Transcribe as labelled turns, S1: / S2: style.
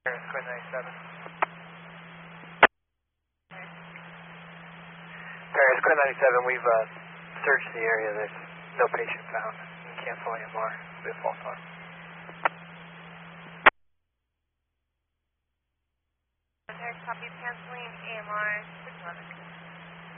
S1: Square 97. Paris Square 97, we've searched the area. There's no patient found. You can cancel AMR. It'll be a false alarm.
S2: Paris, copy canceling AMR 611.